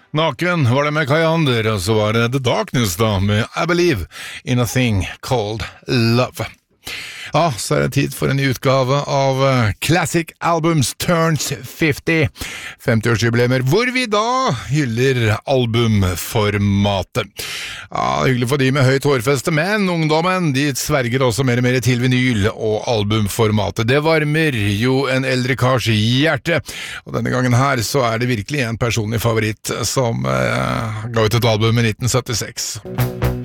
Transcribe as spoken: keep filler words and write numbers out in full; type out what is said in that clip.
Naken var det med Kajander, og så var det The Darkness da, med I Believe in a Thing Called Love. Ja, så er det tid for en ny utgave av Classic Albums Turns femti, femti-årsjubileer, hvor vi da hyller albumformatet. Ja, hyggelig for de med høyt hårfeste, men ungdommen, de sverger også mer og mer til vinyl og albumformatet. Det varmer jo en eldre kars hjerte, og denne gangen her så er det virkelig en personlig favoritt som eh, ga ut et album i nitten syttiseks.